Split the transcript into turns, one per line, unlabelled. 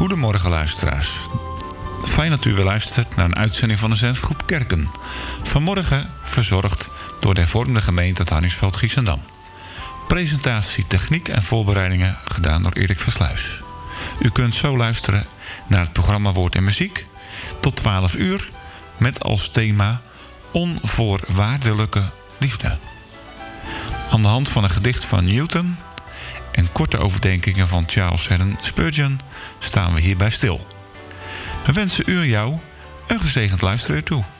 Goedemorgen luisteraars. Fijn dat u weer luistert naar een uitzending van de zendgroep Kerken. Vanmorgen verzorgd door de hervormde gemeente het Harningsveld-Giessendam. Presentatie, techniek en voorbereidingen gedaan door Erik Versluis. U kunt zo luisteren naar het programma Woord en Muziek tot 12 uur met als thema onvoorwaardelijke liefde. Aan de hand van een gedicht van Newton en korte overdenkingen van Charles Haddon Spurgeon staan we hierbij stil. We wensen u en jou een gezegend luisteren toe.